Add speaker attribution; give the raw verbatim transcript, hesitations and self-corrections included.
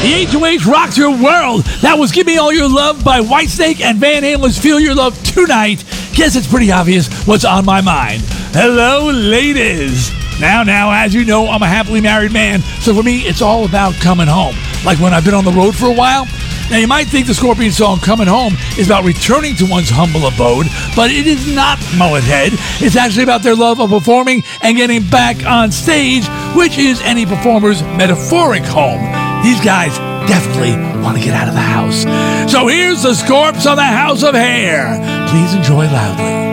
Speaker 1: The H O H rocks your world. That was Give Me All Your Love by Whitesnake and Van Halen's Feel Your Love Tonight. Guess it's pretty obvious what's on my mind. Hello, ladies. Now, now, as you know, I'm a happily married man, so for me, it's all about coming home. Like when I've been on the road for a while. Now, you might think the Scorpion song Coming Home is about returning to one's humble abode, but it is not, Mullet Head. It's actually about their love of performing and getting back on stage, which is any performer's metaphoric home. These guys definitely want to get out of the house. So here's the Scorps on the House of Hair. Please enjoy loudly.